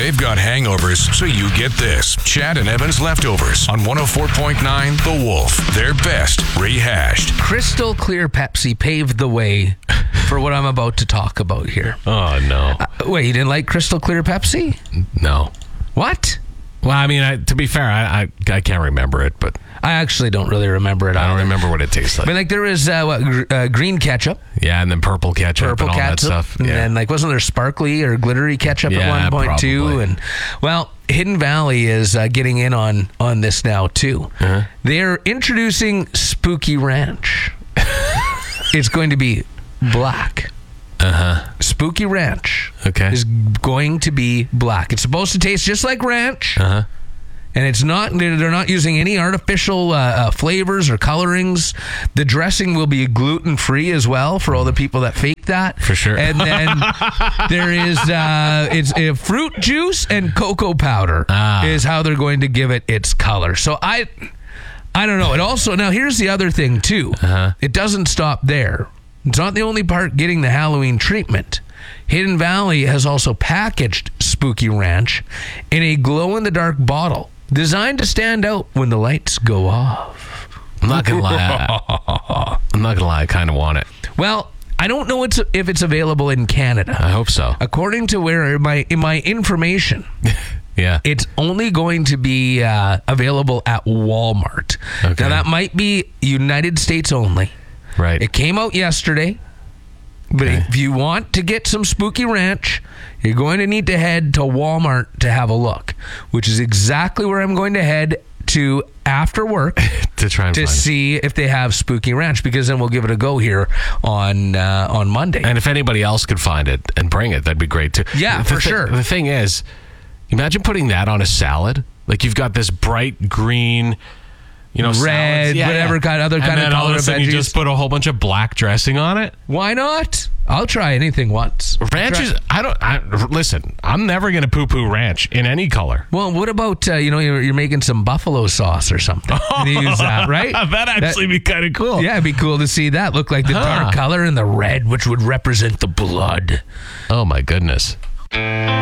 They've got hangovers, so you get this. Chad and Evan's Leftovers on 104.9 The Wolf. Their best rehashed. Crystal Clear Pepsi paved the way for what I'm about to talk about here. Oh, no. Wait, you didn't like Crystal Clear Pepsi? No. What? Well, I mean, to be fair, I can't remember it, but I actually don't really remember it. I don't remember what it tastes like. But like there was green ketchup. Yeah, and then purple ketchup and all that stuff. And Yeah. then like wasn't there sparkly or glittery ketchup at one point probably. too? And well, Hidden Valley is getting in on this now too. Uh-huh. They're introducing Spooky Ranch. It's going to be black. Spooky Ranch is going to be black. It's supposed to taste just like ranch. And it's not. They're not using any artificial flavors or colorings. The dressing will be gluten-free as well for all the people that fake that. For sure. And then there is it's fruit juice and cocoa powder is how they're going to give it its color. So I don't know. It also now here's the other thing too. It doesn't stop there. It's not the only part getting the Halloween treatment. Hidden Valley has also packaged Spooky Ranch in a glow-in-the-dark bottle designed to stand out when the lights go off. I'm not gonna lie. I kind of want it. Well, I don't know if it's available in Canada. I hope so. According to in my information, Yeah. it's only going to be available at Walmart. Okay. Now that might be United States only. Right. It came out yesterday. But if you want to get some Spooky Ranch, you're going to need to head to Walmart to have a look, which is exactly where I'm going to head to after work to try and to find see if they have Spooky Ranch, because then we'll give it a go here on Monday. And if anybody else could find it and bring it, that'd be great too. Yeah, for sure. The thing is, imagine putting that on a salad. Like you've got this bright green, red, salads. whatever kind of and color then all of a of sudden veggies. you just put a whole bunch of black dressing on it. Why not? I'll try anything once. Ranch is, listen, I'm never going to poo-poo ranch in any color. Well, what about, you're making some buffalo sauce or something. Use that, right? That'd actually be kind of cool. Yeah, it'd be cool to see that. Look like the dark color and the red, which would represent the blood. Oh, my goodness.